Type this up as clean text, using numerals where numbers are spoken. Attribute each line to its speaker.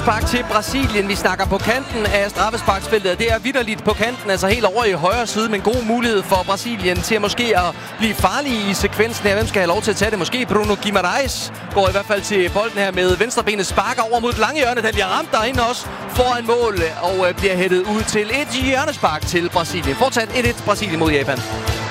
Speaker 1: hjørnespark til Brasilien. Vi snakker på kanten af straffesparksfeltet. Det er vitterligt på kanten, altså helt over i højre side, men god mulighed for Brasilien til måske at blive farlige i sekvensen her. Hvem skal have lov til at tage det? Måske Bruno Guimaraes går i hvert fald til bolden her med venstrebenet, sparker over mod et lange hjørne. Den bliver ramt derinde også foran mål og bliver hættet ud til et hjørnespark til Brasilien. Fortsat 1-1 Brasilien mod Japan.